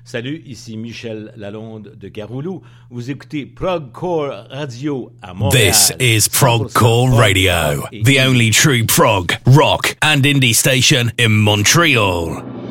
Salut, ici Michel Lalonde de Caroulou. Vous écoutez Progcore Radio à Montréal. This is Progcore Radio, the only true prog, rock and indie station in Montreal.